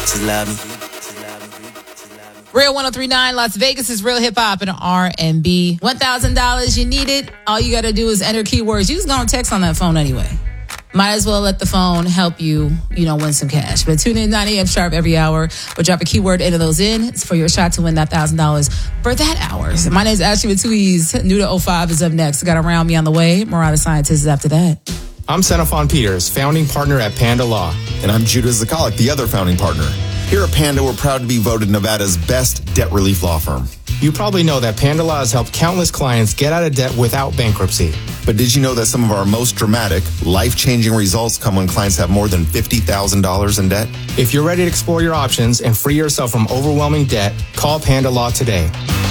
Just love me. Real 103.9 Las Vegas is real hip hop and R&B. $1,000 you need it. All you got to do is enter keywords. You just going to text on that phone anyway. Might as well let the phone help you, win some cash. But tune in 9 a.m. sharp every hour. But drop a keyword, enter those in. It's for your shot to win that $1,000 for that hour. So my name is Ashley with 2 E's. New to 05 is up next. Got Around Me on the way. Morada Scientist is after that. I'm Xenophon Peters, founding partner at Panda Law. And I'm Judah Zakalik, the other founding partner. Here at Panda, we're proud to be voted Nevada's best debt relief law firm. You probably know that Panda Law has helped countless clients get out of debt without bankruptcy. But did you know that some of our most dramatic, life-changing results come when clients have more than $50,000 in debt? If you're ready to explore your options and free yourself from overwhelming debt, call Panda Law today.